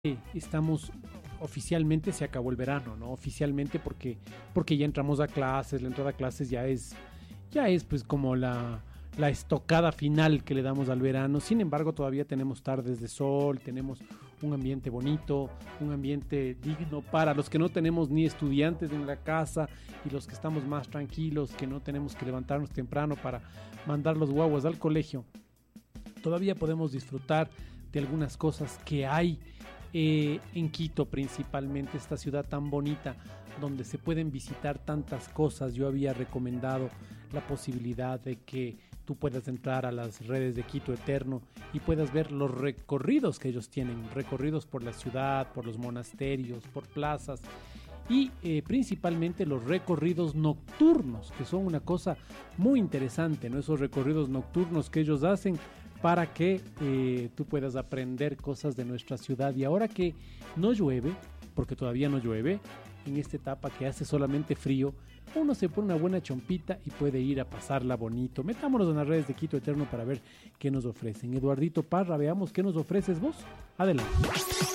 estamos oficialmente, se acabó el verano, ¿no? Oficialmente porque ya entramos a clases, la entrada a clases ya es pues como la estocada final que le damos al verano. Sin embargo, todavía tenemos tardes de sol, tenemos un ambiente bonito, un ambiente digno para los que no tenemos ni estudiantes en la casa y los que estamos más tranquilos, que no tenemos que levantarnos temprano para mandar los guaguas al colegio. Todavía podemos disfrutar de algunas cosas que hay en Quito, principalmente esta ciudad tan bonita donde se pueden visitar tantas cosas. Yo había recomendado la posibilidad de que tú puedas entrar a las redes de Quito Eterno y puedas ver los recorridos que ellos tienen, recorridos por la ciudad, por los monasterios, por plazas y principalmente los recorridos nocturnos, que son una cosa muy interesante, ¿no? Esos recorridos nocturnos que ellos hacen para que tú puedas aprender cosas de nuestra ciudad. Y ahora que no llueve, porque todavía no llueve, en esta etapa que hace solamente frío, uno se pone una buena chompita y puede ir a pasarla bonito. Metámonos en las redes de Quito Eterno para ver qué nos ofrecen. Eduardito Parra, veamos qué nos ofreces vos. Adelante.